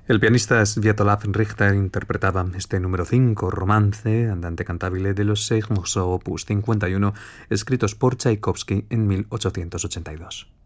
El pianista Sviatoslav Richter interpretaba este número 5, romance, andante cantabile de los 6 Morceaux opus 51, escritos por Tchaikovsky en 1882.